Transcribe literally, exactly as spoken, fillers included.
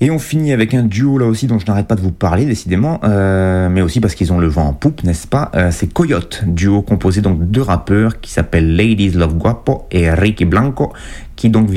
Et on finit avec un duo là aussi dont je n'arrête pas de vous parler décidément, euh, mais aussi parce qu'ils ont le vent en poupe, n'est-ce pas, euh, c'est Coyote, duo composé donc de deux rappeurs qui s'appellent Ladies Love Guapo et Ricky Blanco, qui donc